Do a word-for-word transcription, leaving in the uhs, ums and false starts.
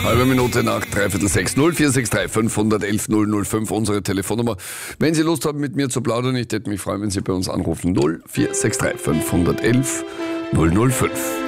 Halbe Minute nach dreiviertel sechs. null vier sechs drei fünf eins eins null null fünf, unsere Telefonnummer. Wenn Sie Lust haben, mit mir zu plaudern, ich würde mich freuen, wenn Sie bei uns anrufen. null vier sechs drei fünf eins eins null null fünf.